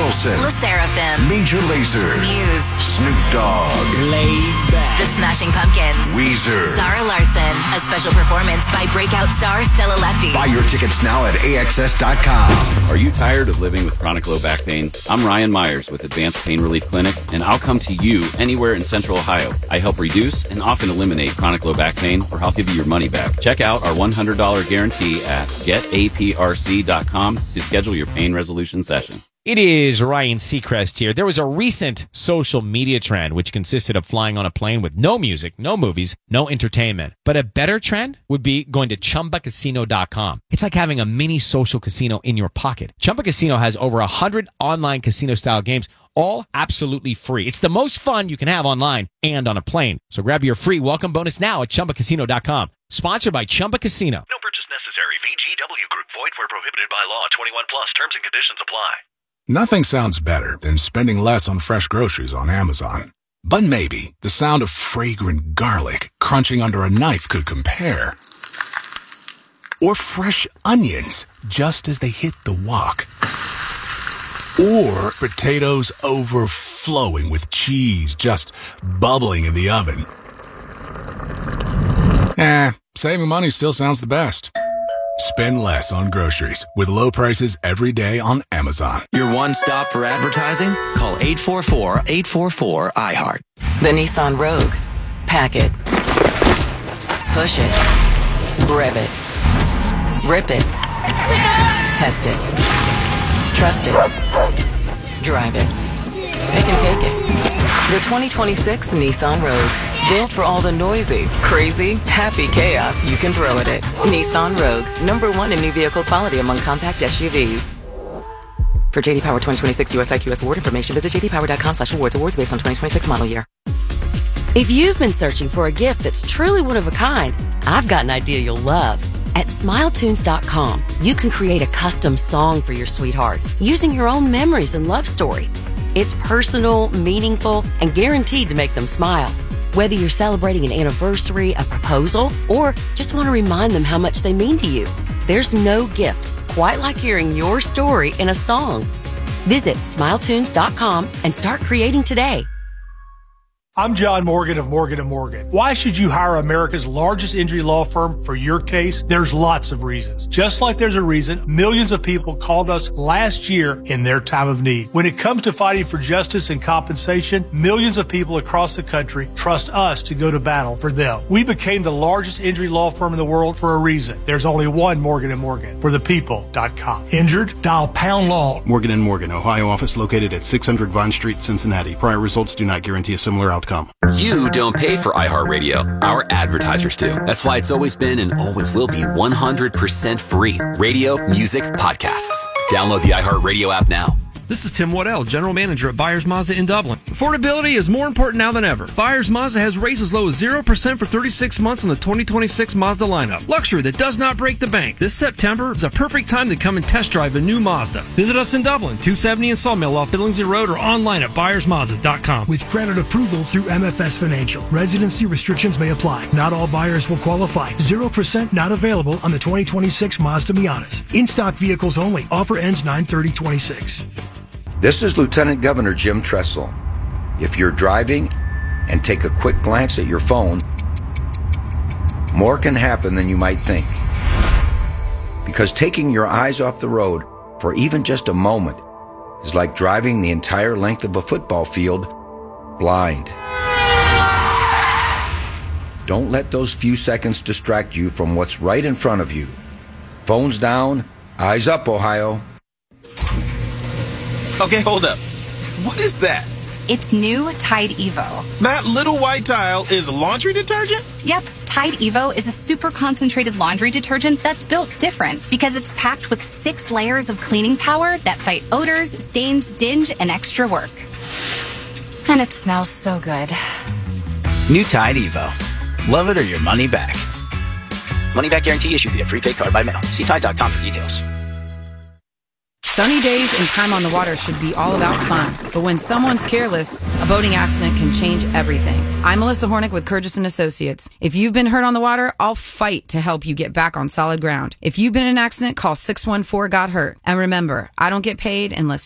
Wilson, La Seraphim, Major Lazer, Muse, Snoop Dogg, Laid Back, The Smashing Pumpkins, Weezer. Zara Larson, a special performance by breakout star Stella Lefty. Buy your tickets now at AXS.com. Are you tired of living with chronic low back pain? I'm Ryan Myers with Advanced Pain Relief Clinic, and I'll come to you anywhere in Central Ohio. I help reduce and often eliminate chronic low back pain, or I'll give you your money back. Check out our $100 guarantee at getaprc.com to schedule your pain resolution session. It is Ryan Seacrest here. There was a recent social media trend which consisted of flying on a plane with no music, no movies, no entertainment. But a better trend would be going to ChumbaCasino.com. It's like having a mini social casino in your pocket. Chumba Casino has over 100 online casino-style games, all absolutely free. It's the most fun you can have online and on a plane. So grab your free welcome bonus now at ChumbaCasino.com. Sponsored by Chumba Casino. No purchase necessary. VGW Group. Void where prohibited by law. 21 plus. Terms and conditions apply. Nothing sounds better than spending less on fresh groceries on Amazon. But maybe the sound of fragrant garlic crunching under a knife could compare. Or fresh onions just as they hit the wok. Or potatoes overflowing with cheese just bubbling in the oven. Saving money still sounds the best. Spend less on groceries with low prices every day on Amazon. Your one stop for advertising? Call 844-844-iHeart. The Nissan Rogue. Pack it. Push it. Rev it. Rip it. Test it. Trust it. Drive it. Pick and take it. The 2026 Nissan Rogue. Built for all the noisy, crazy, happy chaos you can throw at it. Nissan Rogue. #1 in new vehicle quality among compact SUVs. For JD Power 2026 US IQS award information, visit jdpower.com/awards. Awards based on 2026 model year. If you've been searching for a gift that's truly one of a kind, I've got an idea you'll love. At SmileTunes.com, you can create a custom song for your sweetheart using your own memories and love story. It's personal, meaningful, and guaranteed to make them smile. Whether you're celebrating an anniversary, a proposal, or just want to remind them how much they mean to you, there's no gift quite like hearing your story in a song. Visit SmileTunes.com and start creating today. I'm John Morgan of Morgan & Morgan. Why should you hire America's largest injury law firm for your case? There's lots of reasons. Just like there's a reason millions of people called us last year in their time of need. When it comes to fighting for justice and compensation, millions of people across the country trust us to go to battle for them. We became the largest injury law firm in the world for a reason. There's only one Morgan & Morgan. For the people.com. Injured? Dial pound law. Morgan & Morgan, Ohio office located at 600 Vine Street, Cincinnati. Prior results do not guarantee a similar outcome. You don't pay for iHeartRadio. Our advertisers do. That's why it's always been and always will be 100% free. Radio, music, podcasts. Download the iHeartRadio app now. This is Tim Waddell, General Manager at Byers Mazda in Dublin. Affordability is more important now than ever. Byers Mazda has rates as low as 0% for 36 months on the 2026 Mazda lineup. Luxury that does not break the bank. This September is a perfect time to come and test drive a new Mazda. Visit us in Dublin, 270 in Sawmill off Billingsley Road, or online at buyersmazda.com. With credit approval through MFS Financial. Residency restrictions may apply. Not all buyers will qualify. 0% not available on the 2026 Mazda Miatas. In-stock vehicles only. Offer ends 9/30/26. This is Lieutenant Governor Jim Tressel. If you're driving and take a quick glance at your phone, more can happen than you might think. Because taking your eyes off the road for even just a moment is like driving the entire length of a football field blind. Don't let those few seconds distract you from what's right in front of you. Phones down, eyes up, Ohio. Okay, hold up. What is that? It's new Tide Evo. That little white tile is laundry detergent? Yep, Tide Evo is a super concentrated laundry detergent that's built different because it's packed with 6 layers of cleaning power that fight odors, stains, dinge, and extra work. And it smells so good. New Tide Evo. Love it or your money back. Money back guarantee issued via prepaid card by mail. See Tide.com for details. Sunny days and time on the water should be all about fun. But when someone's careless, a boating accident can change everything. I'm Melissa Hornick with Curtis & Associates. If you've been hurt on the water, I'll fight to help you get back on solid ground. If you've been in an accident, call 614-GOT-HURT. And remember, I don't get paid unless